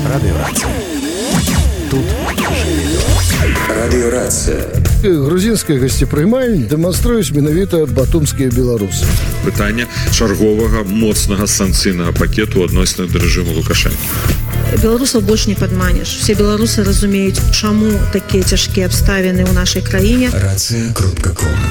Радыёрацыя. Тут Радыёрацыя. Грузінскія гасцепрымальні дэманструюць менавіта батумскія беларусы. Пытанне чарговага моцнага санкцыйнага пакету адносна да рэжыму Лукашэнкі. Беларусаў больш не падманеш. Все беларусы разумеюць, чаму такія цяжкія абставіны ў нашай краіне. Рацыя.ком